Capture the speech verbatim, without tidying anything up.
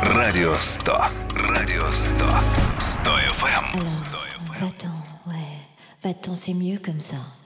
Радио сто. Радио сто. сто эф эм. Alors, va-t'en, ouais, va-t'en, c'est mieux comme ça.